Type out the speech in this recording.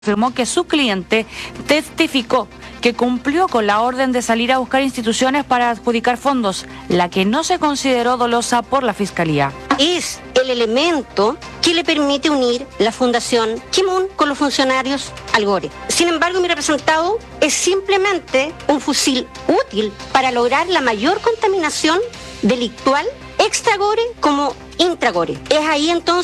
afirmó que su cliente testificó que cumplió con la orden de salir a buscar instituciones para adjudicar fondos, la que no se consideró dolosa por la Fiscalía. Es el elemento que le permite unir la Fundación Kimun con los funcionarios Algore. Sin embargo, mi representado es simplemente un fusil útil para lograr la mayor contaminación delictual extra-Gore como intra-Gore. Es ahí entonces